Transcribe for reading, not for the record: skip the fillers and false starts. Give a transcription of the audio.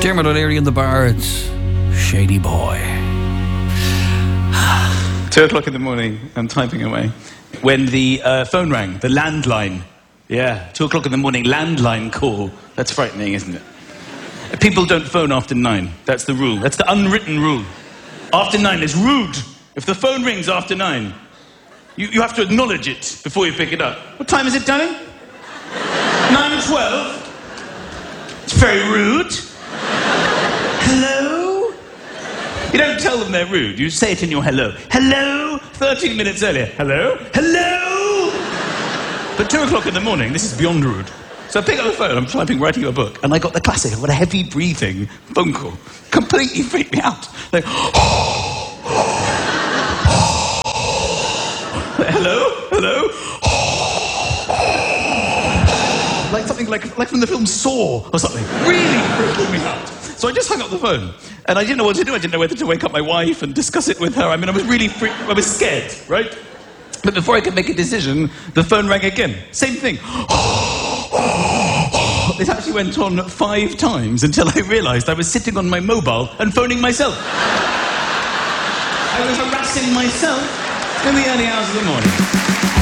Dermot O'Leary and the Bards, Shady Boy. 2 o'clock in the morning, I'm typing away. When the phone rang, the landline. Yeah, 2 o'clock in the morning, landline call. That's frightening, isn't it? People don't phone after 9. That's the rule. That's the unwritten rule. After 9 is rude. If the phone rings after 9, you have to acknowledge it before you pick it up. What time is it, darling? 9:12. It's very rude. Hello? You don't tell them they're rude. You say it in your hello. Hello? 13 minutes earlier. Hello? Hello? But 2 o'clock in the morning, this is beyond rude. So I pick up the phone, I'm typing, writing a book, and I got the classic, I've got a heavy breathing phone call. Completely freaked me out. Like, hello? Hello? Like something like from the film Saw or something. Really freaking me out. So I just hung up the phone. And I didn't know what to do. I didn't know whether to wake up my wife and discuss it with her. I mean, I was really I was scared, right? But before I could make a decision, the phone rang again. Same thing. This actually went on 5 times until I realised I was sitting on my mobile and phoning myself. I was harassing myself in the early hours of the morning.